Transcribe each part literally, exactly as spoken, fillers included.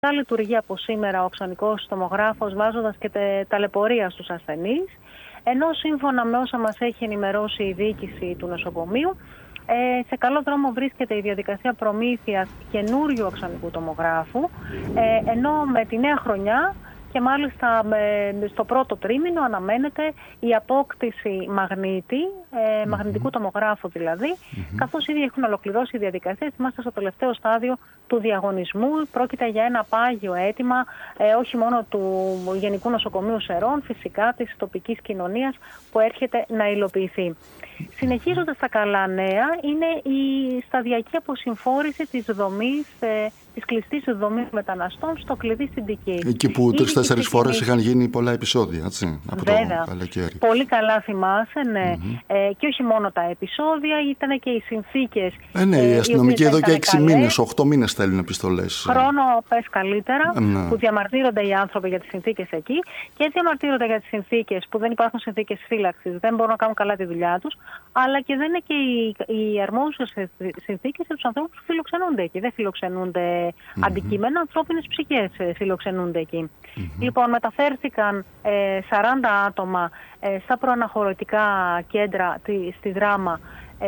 θα λειτουργεί από σήμερα ο αξονικός τομογράφος, βάζοντας και τε, ταλαιπωρία στους ασθενείς, ενώ σύμφωνα με όσα μας έχει ενημερώσει η διοίκηση του νοσοκομείου, ε, σε καλό δρόμο βρίσκεται η διαδικασία προμήθειας καινούριου αξονικού τομογράφου, ε, ενώ με τη νέα χρονιά και μάλιστα με, στο πρώτο τρίμηνο αναμένεται η απόκτηση μαγνήτη, ε, mm-hmm. μαγνητικού τομογράφου δηλαδή, mm-hmm. καθώς ήδη έχουν ολοκληρώσει οι διαδικασίες. Είμαστε στο τελευταίο στάδιο του διαγωνισμού. Πρόκειται για ένα πάγιο αίτημα, ε, όχι μόνο του Γενικού Νοσοκομείου Σερών, φυσικά της τοπικής κοινωνίας που έρχεται να υλοποιηθεί. Συνεχίζοντας τα καλά νέα, είναι η σταδιακή αποσυμφόρηση της δομής, ε, της κλειστής δομής μεταναστών στο κλειδί στην Τική. Εκεί που τρεις-τέσσερις φορές είχαν γίνει πολλά επεισόδια, έτσι, από Βέβαια. το καλοκαίρι. Πολύ καλά θυμάσαι, ναι. Mm-hmm. Ε, και όχι μόνο τα επεισόδια, ήταν και οι συνθήκες. Ε, ναι, οι αστυνομικοί εδώ και έξι μήνες, οχτώ μήνες στέλνουν επιστολές. Χρόνο πες καλύτερα, ναι. που διαμαρτύρονται οι άνθρωποι για τις συνθήκες εκεί και διαμαρτύρονται για τις συνθήκες που δεν υπάρχουν συνθήκες φύλαξης, δεν μπορούν να κάνουν καλά τη δουλειά τους, αλλά και δεν είναι και οι, οι αρμόδιες συνθήκες για τους ανθρώπους που φιλοξενούνται εκεί. Δεν φιλοξενούνται mm-hmm. αντικείμενα, ανθρώπινες ψυχές φιλοξενούνται εκεί. Mm-hmm. Λοιπόν, μεταφέρθηκαν ε, σαράντα άτομα ε, στα προαναχωρητικά κέντρα τη, στη Δράμα, ε,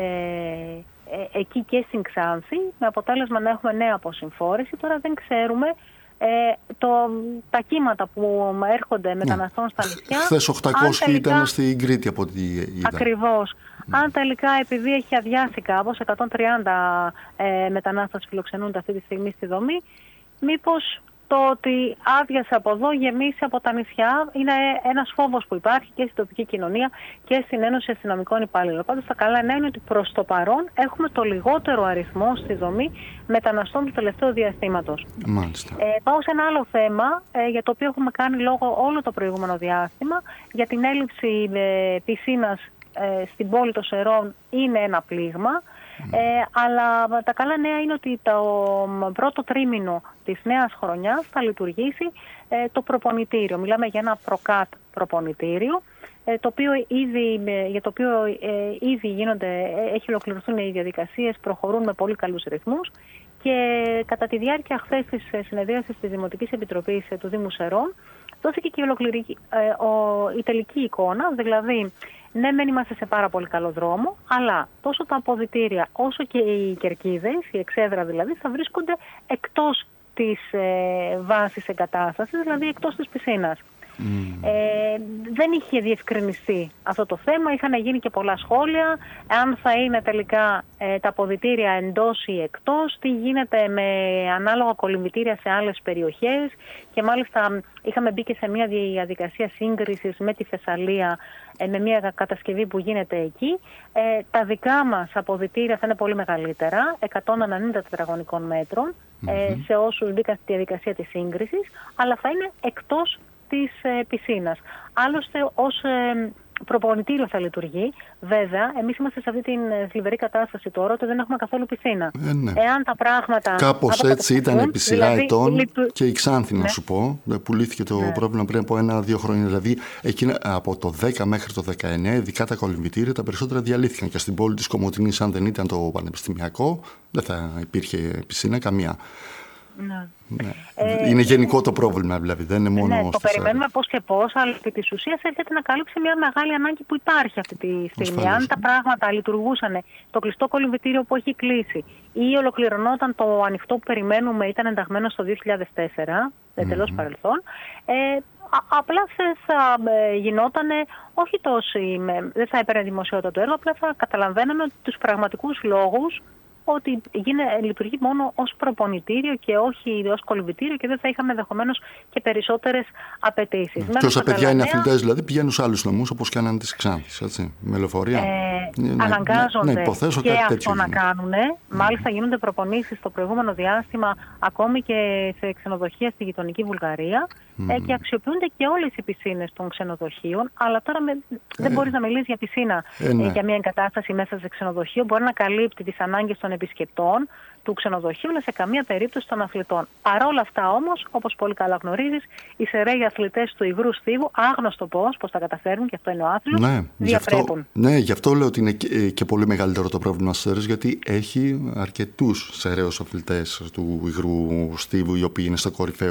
ε, εκεί και στην Ξάνθη, με αποτέλεσμα να έχουμε νέα αποσυμφόρηση. Τώρα δεν ξέρουμε ε, το, τα κύματα που έρχονται μεταναστών στα νησιά. Χθες οκτακόσιοι τελικά ήταν στην Κρήτη από ό,τι είδα. Ακριβώς. Mm. Αν τελικά, επειδή έχει αδειάσει κάπως, εκατόν τριάντα ε, μετανάστες φιλοξενούνται αυτή τη στιγμή στη δομή, μήπως το ότι άδειασε από εδώ, γεμίσει από τα νησιά, είναι ένας φόβος που υπάρχει και στην τοπική κοινωνία και στην Ένωση Αστυνομικών Υπαλλήλων. Πάντως τα καλά νέα είναι ότι προς το παρόν έχουμε το λιγότερο αριθμό στη δομή μεταναστών του τελευταίου διαστήματος. Μάλιστα. Ε, πάω σε ένα άλλο θέμα, ε, για το οποίο έχουμε κάνει λόγο όλο το προηγούμενο διάστημα, για την έλλειψη ε, πισίνας ε, στην πόλη των Σερών. Είναι ένα πλήγμα. Mm. Ε, αλλά τα καλά νέα είναι ότι το πρώτο τρίμηνο της νέας χρονιάς θα λειτουργήσει ε, το προπονητήριο. Μιλάμε για ένα προκάτ προπονητήριο, ε, το οποίο ήδη, για το οποίο ε, ήδη γίνονται, ε, έχει ολοκληρωθούν οι διαδικασίες, προχωρούν με πολύ καλούς ρυθμούς και κατά τη διάρκεια χθες της συνεδρίασης της Δημοτικής Επιτροπής ε, του Δήμου Σερών δόθηκε και η, ε, ο, η τελική εικόνα, δηλαδή ναι, μεν είμαστε σε πάρα πολύ καλό δρόμο, αλλά τόσο τα αποδυτήρια όσο και οι κερκίδες, η εξέδρα δηλαδή, θα βρίσκονται εκτός της ε, βάσης εγκατάστασης, δηλαδή εκτός της πισίνας. Mm. Ε, δεν είχε διευκρινιστεί αυτό το θέμα, είχαν γίνει και πολλά σχόλια, αν θα είναι τελικά ε, τα αποδυτήρια εντός ή εκτός, τι γίνεται με ανάλογα κολυμβητήρια σε άλλες περιοχές και μάλιστα είχαμε μπει και σε μια διαδικασία σύγκρισης με τη Θεσσαλία, ε, με μια κατασκευή που γίνεται εκεί. Ε, τα δικά μας αποδυτήρια θα είναι πολύ μεγαλύτερα, εκατόν ενενήντα τετραγωνικών μέτρων, mm-hmm. ε, σε όσους μπήκαν στη διαδικασία της σύγκρισης, αλλά θα είναι εκτός της ε, πισίνας. Άλλωστε, ως ε, προπονητήριο θα λειτουργεί. Βέβαια, εμείς είμαστε σε αυτή την θλιβερή κατάσταση τώρα ότι δεν έχουμε καθόλου πισίνα. Ε, ναι. Εάν τα πράγματα. Κάπως έτσι ήταν επί σειρά δηλαδή, ετών λειτου... και η Ξάνθη, να ναι. σου πω. Πουλήθηκε το ναι. πρόβλημα πριν από ένα-δύο χρόνια. Δηλαδή, εκείνα, από το δέκα μέχρι το δεκαεννιά, ειδικά τα κολυμβητήρια, τα περισσότερα διαλύθηκαν. Και στην πόλη της Κομοτηνής, αν δεν ήταν το πανεπιστημιακό, δεν θα υπήρχε πισίνα καμία. Ναι. Ναι. Ε, είναι γενικό το πρόβλημα, δηλαδή, δεν είναι μόνο. Ναι, το περιμένουμε πώς και πώς, αλλά επί της ουσίας έρχεται να καλύψει μια μεγάλη ανάγκη που υπάρχει αυτή τη στιγμή. Ασφαλώς. Αν τα πράγματα λειτουργούσαν, το κλειστό κολυμβητήριο που έχει κλείσει ή ολοκληρωνόταν το ανοιχτό που περιμένουμε, ήταν ενταγμένο στο δύο χιλιάδες τέσσερα, εντελώς mm-hmm. παρελθόν. Ε, Απλά θα ε, γινόταν, όχι τόσο, με, δεν θα έπαιρνε δημοσιότητα το έργο, απλά θα καταλαβαίναμε τους πραγματικούς λόγους ότι γίνε, λειτουργεί μόνο ως προπονητήριο και όχι ως κολυμβητήριο και δεν θα είχαμε ενδεχομένως και περισσότερες απαιτήσεις. Και όσα παιδιά είναι αθλητές δηλαδή πηγαίνουν σε άλλους νομούς όπως κάνανε της Ξάνθης, έτσι, με λεωφορεία. Ε, ναι, αναγκάζονται ναι, ναι, υποθέσω και κάτι αυτό τέτοιο να είναι. κάνουν. Mm. Μάλιστα γίνονται προπονήσεις στο προηγούμενο διάστημα ακόμη και σε ξενοδοχεία στη γειτονική Βουλγαρία mm. ε, και αξιοποιούνται και όλες οι πισίνες των ξενοδοχείων, αλλά τώρα με, δεν ε, μπορείς να μιλήσεις για πισίνα ε, ναι. ε, για μια εγκατάσταση μέσα σε ξενοδοχείο, μπορεί να καλύπτει τις ανάγκες των επισκεπτών του ξενοδοχείου, αλλά σε καμία περίπτωση των αθλητών. Παρ' όλα αυτά όμως, όπως πολύ καλά γνωρίζεις, οι σεραίοι αθλητές του υγρού στίβου, άγνωστο πώς, πώς τα καταφέρουν, και αυτό είναι ο άθλος, ναι, διαπρέπουν. Γι ναι, γι' αυτό λέω ότι είναι και, και πολύ μεγαλύτερο το πρόβλημα στους σεραίους, γιατί έχει αρκετούς σεραίους αθλητές του υγρού στίβου, οι οποίοι είναι στο κορυφαίο